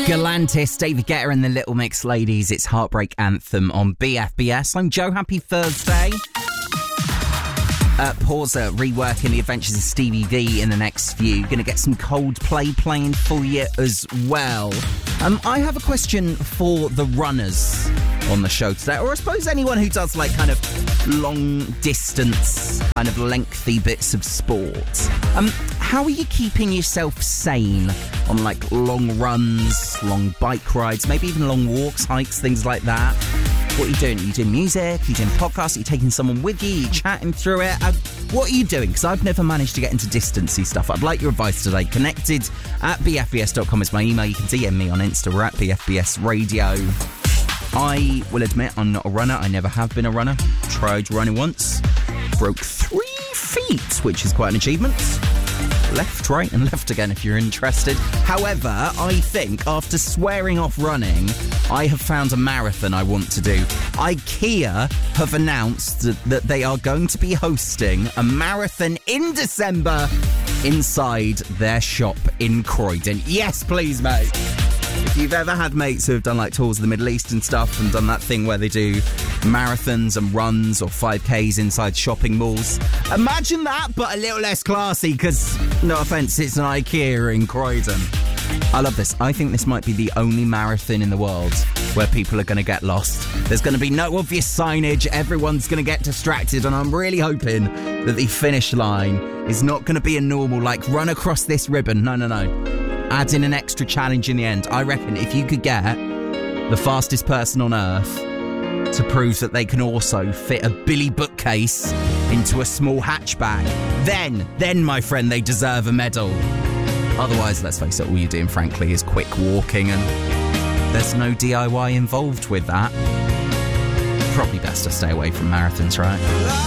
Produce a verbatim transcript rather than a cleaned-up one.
Galantis, David Guetta and the Little Mix Ladies. It's Heartbreak Anthem on B F B S. I'm Joe. Happy Thursday. Uh, Pauser reworking the adventures of Stevie V in the next few. Going to get some Coldplay playing for you as well. Um, I have a question for the runners on the show today, or I suppose anyone who does like kind of long distance, kind of lengthy bits of sport. Um, how are you keeping yourself sane on like long runs, long bike rides, maybe even long walks, hikes, things like that? What are you doing? Are you doing music? Are you doing podcasts? Are you taking someone with you? Are you chatting through it? Uh, what are you doing? Because I've never managed to get into distancey stuff. I'd like your advice today. Connected at b f b s dot com is my email. You can D M me on Insta. We're at B F B S Radio. I will admit I'm not a runner. I never have been a runner. Tried running once. Broke three feet, which is quite an achievement. Left, right and left again if you're interested. However, I think after swearing off running, I have found a marathon I want to do. IKEA have announced that, that they are going to be hosting a marathon in December inside their shop in Croydon. Yes, please, mate. If you've ever had mates who have done like tours of the Middle East and stuff and done that thing where they do marathons and runs or five Ks inside shopping malls, imagine that, but a little less classy because, no offence, it's an IKEA in Croydon. I love this. I think this might be the only marathon in the world where people are going to get lost. There's going to be no obvious signage. Everyone's going to get distracted, and I'm really hoping that the finish line is not going to be a normal, like, run across this ribbon. No, no, no. Add in an extra challenge in the end. I reckon if you could get the fastest person on earth to prove that they can also fit a Billy bookcase into a small hatchback, then, then, my friend, they deserve a medal. Otherwise, let's face it, all you're doing, frankly, is quick walking, and there's no D I Y involved with that. Probably best to stay away from marathons, right?